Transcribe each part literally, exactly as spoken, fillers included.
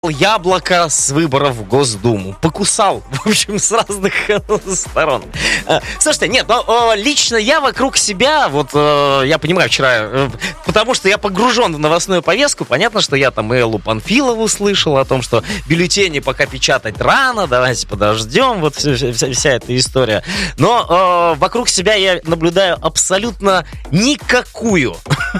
Яблоко с выборов в Госдуму. Покусал, в общем, с разных сторон. Слушайте, нет, но лично я вокруг себя, вот я понимаю вчера, потому что я погружен в новостную повестку, понятно, что я там и Эллу Панфилову слышал о том, что бюллетени пока печатать рано, давайте подождем, вот вся, вся, вся эта история. Но э, вокруг себя я наблюдаю абсолютно никакую,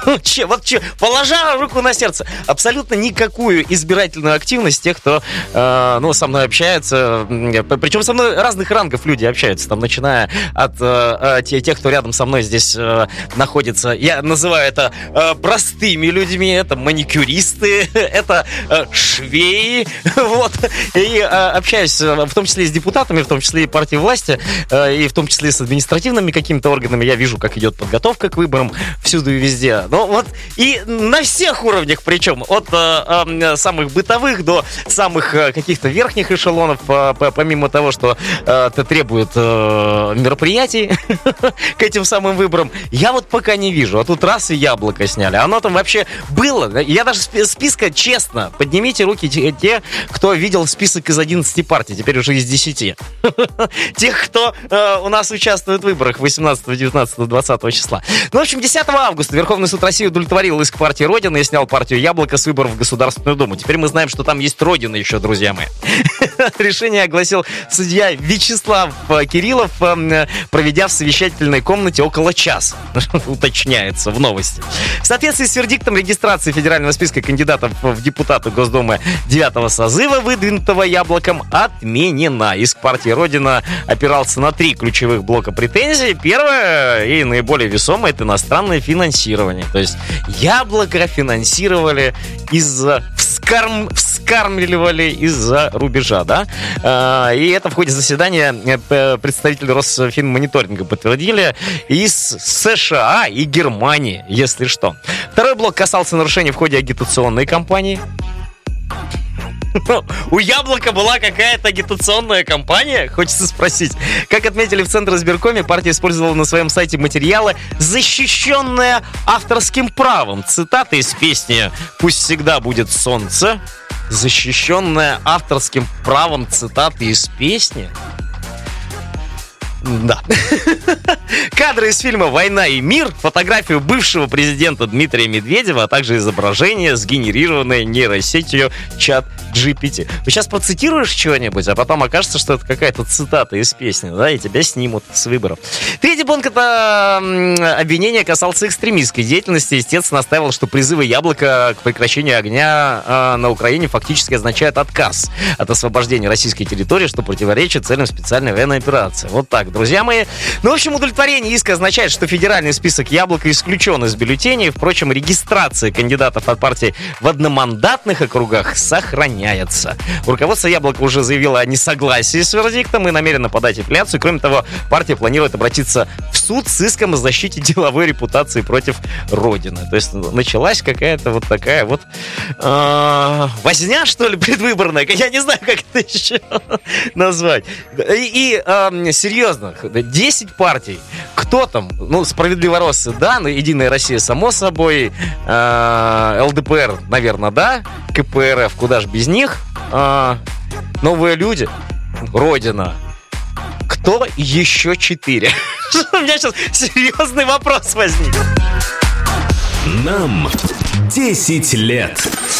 вот положа руку на сердце, абсолютно никакую избирательную активность тех, кто э, ну, со мной общается. Причем со мной разных рангов люди общаются. Там, начиная от э, тех, кто рядом со мной здесь э, находится. Я называю это э, простыми людьми. Это маникюристы, это э, швеи. Вот. И э, общаюсь в том числе и с депутатами, в том числе и партии власти, э, и в том числе и с административными какими-то органами. Я вижу, как идет подготовка к выборам всюду и везде. Ну, вот. И на всех уровнях, причем от э, э, самых бытовых до самых э, каких-то верхних эшелонов, э, помимо того, что э, это требует э, мероприятий к этим самым выборам, я вот пока не вижу. А тут раз и яблоко сняли. Оно там вообще было. Я даже списка, честно, поднимите руки те, кто видел список из одиннадцати партий, теперь уже из десяти. Тех, кто э, у нас участвует в выборах восемнадцатого, девятнадцатого, двадцатого числа. Ну, в общем, десятого августа Верховный суд России удовлетворил иск партии Родина и снял партию Яблоко с выборов в Государственную Думу. Теперь мы знаем, что там есть Родина еще, друзья мои. Решение огласил судья Вячеслав Кириллов, проведя в совещательной комнате около часа. Уточняется в новости. В соответствии с вердиктом регистрации федерального списка кандидатов в депутаты Госдумы девятого созыва, выдвинутого Яблоком, отменена. Иск партии Родина опирался на три ключевых блока претензий. Первое и наиболее весомое — это иностранное финансирование. То есть Яблоко финансировали из-за вскарм... вскармливали из-за рубежа, да? И это в ходе заседания представители Росфинмониторинга подтвердили из США и Германии, если что. Второй блок касался нарушений в ходе агитационной кампании. У Яблока была какая-то агитационная кампания? Хочется спросить. Как отметили в Центризбиркоме, партия использовала на своем сайте материалы, защищенные авторским правом. Цитата из песни «Пусть всегда будет солнце». Защищенная авторским правом цитаты из песни? Да. Кадры из фильма «Война и мир», фотографию бывшего президента Дмитрия Медведева, а также изображение, сгенерированное нейросетью чат джи пи ти. Вы сейчас процитируешь что-нибудь, а потом окажется, что это какая-то цитата из песни, да, и тебя снимут с выборов. Третий пункт — это обвинение касался экстремистской деятельности. Естественно, настаивал, что призывы Яблока к прекращению огня э, на Украине фактически означают отказ от освобождения российской территории, что противоречит целям специальной военной операции. Вот так, друзья мои. Ну, в общем, удовлетворение иска означает, что федеральный список Яблока исключен из бюллетеней. Впрочем, регистрация кандидатов от партии в одномандатных округах сохраняется. Руководство Яблока уже заявило о несогласии с вердиктом и намерено подать апелляцию. Кроме того, партия планирует обратиться в суд с иском о защите деловой репутации против Родины. То есть началась какая-то вот такая вот э, возня, что ли, предвыборная. Я не знаю, как это еще назвать. И, и э, серьезно, десять партий. Кто там? Ну, справедливороссы, да, но Единая Россия, само собой, э, эл дэ пэ эр, наверное, да, ка пэ эр эф, куда ж без них, э, Новые люди, Родина. Кто еще четыре? У меня сейчас серьезный вопрос возник. Нам десять лет.